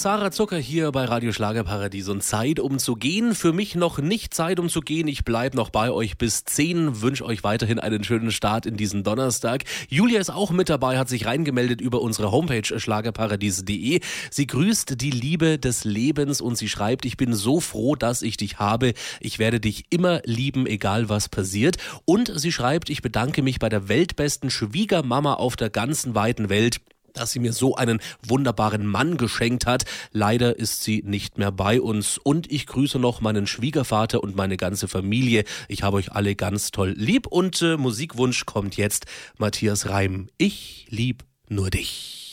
Sarah Zucker hier bei Radio Schlagerparadies und Zeit um zu gehen. Für mich noch nicht Zeit um zu gehen. Ich bleibe noch bei euch bis 10. Wünsche euch weiterhin einen schönen Start in diesen Donnerstag. Julia ist auch mit dabei, hat sich reingemeldet über unsere Homepage schlagerparadies.de. Sie grüßt die Liebe des Lebens und sie schreibt: Ich bin so froh, dass ich dich habe. Ich werde dich immer lieben, egal was passiert. Und sie schreibt: Ich bedanke mich bei der weltbesten Schwiegermama auf der ganzen weiten Welt, dass sie mir so einen wunderbaren Mann geschenkt hat. Leider ist sie nicht mehr bei uns. Und ich grüße noch meinen Schwiegervater und meine ganze Familie. Ich habe euch alle ganz toll lieb. Und Musikwunsch kommt jetzt: Matthias Reim. Ich lieb nur dich.